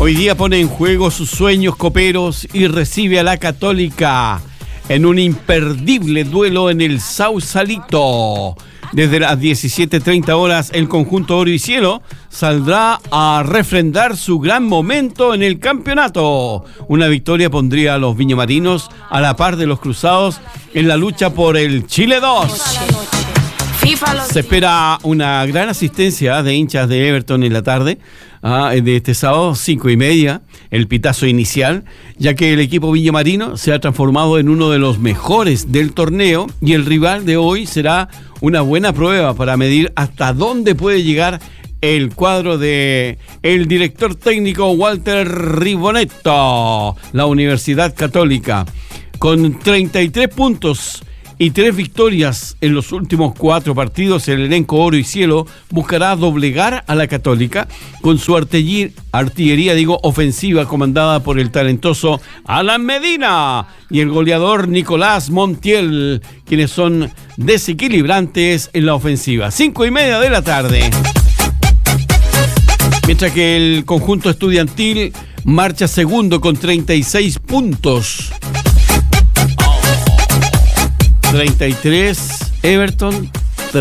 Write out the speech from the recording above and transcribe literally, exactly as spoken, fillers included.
Hoy día pone en juego sus sueños coperos y recibe a la Católica en un imperdible duelo en el Sausalito. Desde las diecisiete treinta horas, el conjunto Oro y Cielo saldrá a refrendar su gran momento en el campeonato. Una victoria pondría a los viñamarinos a la par de los cruzados en la lucha por el Chile dos. Se espera una gran asistencia de hinchas de Everton en la tarde ah, de este sábado, cinco y media, el pitazo inicial, ya que el equipo villamarino se ha transformado en uno de los mejores del torneo y el rival de hoy será una buena prueba para medir hasta dónde puede llegar el cuadro de el director técnico Walter Ribonetto, la Universidad Católica, con treinta y tres puntos y tres victorias en los últimos cuatro partidos. El elenco Oro y Cielo buscará doblegar a la Católica con su artillería, artillería digo, ofensiva comandada por el talentoso Alan Medina y el goleador Nicolás Montiel, quienes son desequilibrantes en la ofensiva. Cinco y media de la tarde. Mientras que el conjunto estudiantil marcha segundo con treinta y seis puntos. treinta y tres Everton,